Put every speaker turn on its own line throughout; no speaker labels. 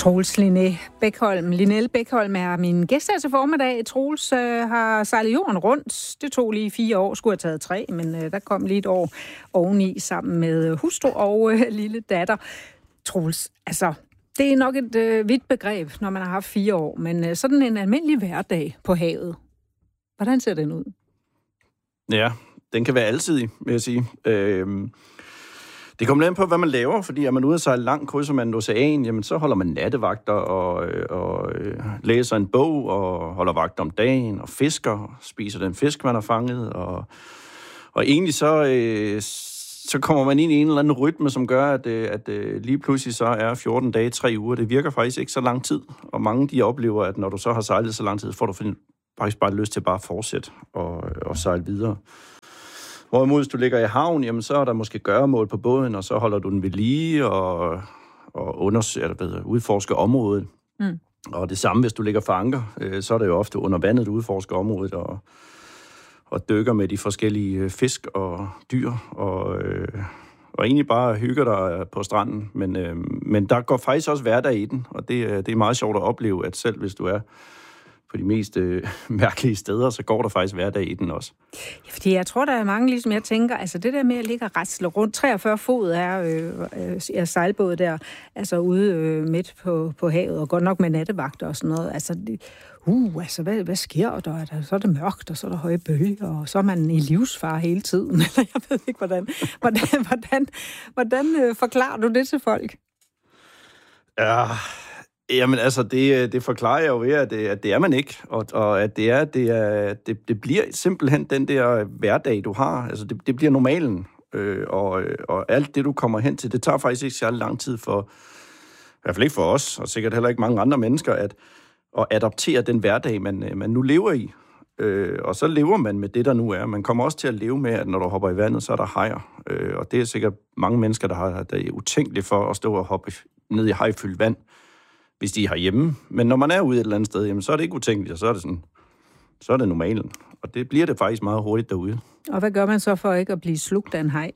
Troels Linnell Bækholm er min gæst her til formiddag. Troels har sejlet jorden rundt. Det tog lige 4 år, skulle have taget 3, men der kom lige et år oveni sammen med hustru og lille datter. Troels, altså, det er nok et vidt begreb, når man har haft 4 år, men sådan en almindelig hverdag på havet, hvordan ser den ud?
Ja, den kan være alsidig, vil jeg sige. Det kommer lidt på, hvad man laver, fordi er man ude at sejle langt, krydser man ocean, jamen så holder man nattevagter og læser en bog og holder vagt om dagen og fisker, spiser den fisk, man har fanget. Og egentlig så kommer man ind i en eller anden rytme, som gør, at lige pludselig så er 14 dage, 3 uger. Det virker faktisk ikke så lang tid, og mange de oplever, at når du så har sejlet så lang tid, får du faktisk bare lyst til bare at fortsætte og sejle videre. Hvorimod, hvis du ligger i havn, jamen, så er der måske gøremål på båden, og så holder du den ved lige og udforsker området. Mm. Og det samme, hvis du ligger for anker, så er det jo ofte under vandet, du udforsker området og dykker med de forskellige fisk og dyr, og egentlig bare hygger dig på stranden. Men der går faktisk også hverdag i den, og det er meget sjovt at opleve, at selv hvis du er på de mest mærkelige steder, så går der faktisk hverdag i den også.
Ja, fordi jeg tror, der er mange, ligesom jeg tænker, altså det der med at ligge og rasle rundt, 43 fod er sejlbåd der, altså ude midt på havet, og godt nok med nattevagter og sådan noget. Altså, hvad sker der? Så er det mørkt, og så er der høje bølger, og så er man i livsfare hele tiden. Eller jeg ved ikke, hvordan forklarer du det til folk?
Ja, jamen altså, det forklarer jeg jo ved, at det er man ikke, og at det bliver simpelthen den der hverdag, du har. Altså, det bliver normalen, og alt det, du kommer hen til, det tager faktisk ikke særlig lang tid for, i hvert fald ikke for os, og sikkert heller ikke mange andre mennesker, at adoptere den hverdag, man nu lever i. Og så lever man med det, der nu er. Man kommer også til at leve med, at når du hopper i vandet, så er der hajer. Og det er sikkert mange mennesker, der er utænkeligt for at stå og hoppe ned i hajfyldt vand, hvis de er herhjemme. Men når man er ude et eller andet sted, jamen, så er det ikke utænkeligt, og så er det normalen. Og det bliver det faktisk meget hurtigt derude.
Og hvad gør man så for ikke at blive slugt af en haj?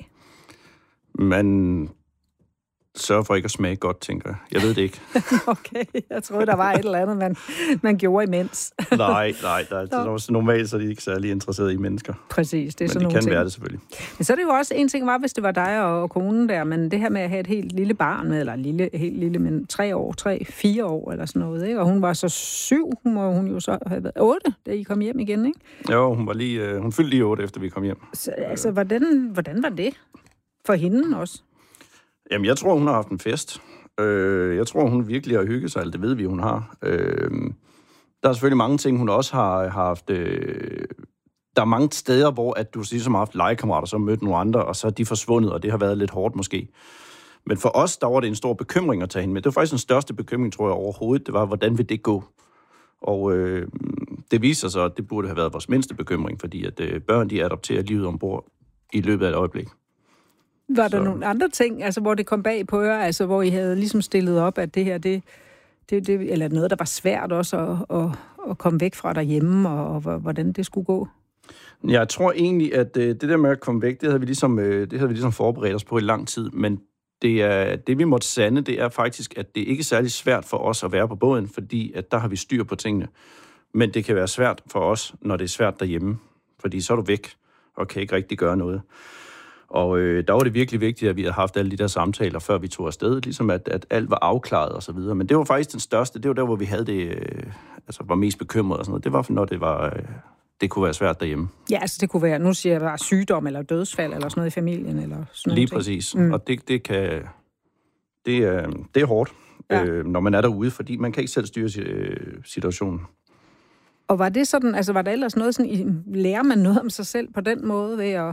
Man sørger for ikke at smage godt, tænker jeg. Jeg ved det ikke.
Okay, jeg troede, der var et eller andet, man gjorde imens.
Nej, der er også normalt, så er de ikke særlig interesserede i mennesker.
Præcis, det er sådan
nogle ting. Men det kan være
det
selvfølgelig.
Men så er det jo også, en ting var, hvis det var dig og konen der, men det her med at have et helt lille barn med, eller helt lille, men 4 år eller sådan noget, ikke? Og hun var så 7, hun jo så have været 8, da I kom hjem igen, ikke?
Jo, hun fyldte lige 8, efter vi kom hjem. Så,
altså, hvordan var det for hende også?
Jamen, jeg tror, hun har haft en fest. Jeg tror, hun virkelig har hygget sig, det ved vi, hun har. Der er selvfølgelig mange ting, hun også har haft. Der er mange steder, hvor at du ligesom har haft legekammerater, så mødt nogle andre, og så er de forsvundet, og det har været lidt hårdt måske. Men for os, der var det en stor bekymring at tage hende med. Det var faktisk den største bekymring, tror jeg, overhovedet. Det var, hvordan vil det gå? Og det viser sig, at det burde have været vores mindste bekymring, fordi at børn, de adopterer livet ombord i løbet af et øjeblik.
Var der nogle andre ting, altså hvor det kom bag på jer, altså hvor I havde ligesom stillet op, at det her, det eller noget, der var svært også at komme væk fra derhjemme, og hvordan det skulle gå?
Jeg tror egentlig, at det der med at komme væk, det havde vi ligesom forberedt os på i lang tid, men det vi måtte sande, det er faktisk, at det ikke er særlig svært for os at være på båden, fordi at der har vi styr på tingene. Men det kan være svært for os, når det er svært derhjemme, fordi så er du væk og kan ikke rigtig gøre noget. Og der var det virkelig vigtigt, at vi havde haft alle de der samtaler, før vi tog afsted, ligesom at alt var afklaret og så videre. Men det var faktisk den største, det var der, hvor vi havde det, var mest bekymret og sådan noget. Det var, når det kunne være svært derhjemme.
Ja, altså det kunne være, nu siger jeg bare sygdom eller dødsfald eller sådan noget i familien eller sådan noget.
Lige præcis. Og det er hårdt, når man er derude, fordi man kan ikke selv styre situationen.
Og var det sådan, altså var der ellers noget sådan, lærer man noget om sig selv på den måde ved at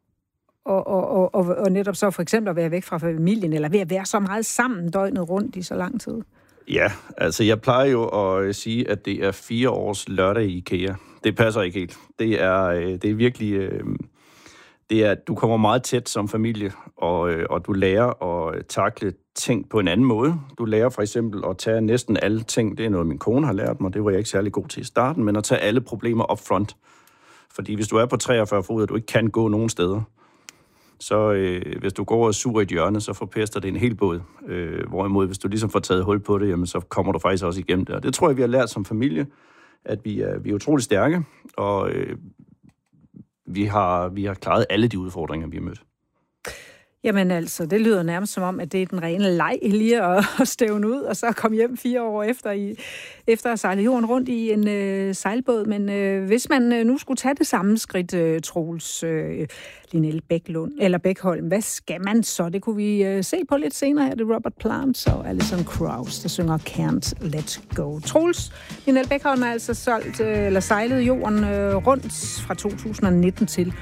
og netop så for eksempel at være væk fra familien, eller ved at være så meget sammen døgnet rundt i så lang tid?
Ja, altså jeg plejer jo at sige, at det er 4 års lørdag i IKEA. Det passer ikke helt. Det er virkelig... du kommer meget tæt som familie, og du lærer at takle ting på en anden måde. Du lærer for eksempel at tage næsten alle ting. Det er noget, min kone har lært mig. Det var jeg ikke særlig god til i starten, men at tage alle problemer up front. Fordi hvis du er på 43 fod, og du ikke kan gå nogen steder, så hvis du går og suger i et hjørne, så forpester det en hel båd. Hvorimod, hvis du ligesom får taget hul på det, jamen, så kommer du faktisk også igennem det. Og det tror jeg, vi har lært som familie, at vi er utrolig stærke, og vi har klaret alle de udfordringer, vi har mødt.
Jamen altså, det lyder nærmest som om, at det er den rene leg lige at stævne ud, og så komme hjem 4 år efter at sejle jorden rundt i en sejlbåd. Men hvis man nu skulle tage det samme skridt, Troels Linell Bäckholm, hvad skal man så? Det kunne vi se på lidt senere her. Det er Robert Plant og Alison Krauss, der synger Can't Let Go. Troels Linell Bäckholm har altså sejlet jorden rundt fra 2019 til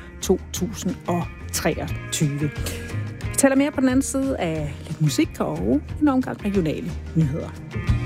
2023. Vi taler mere på den anden side af lidt musik og en omgang regionale nyheder.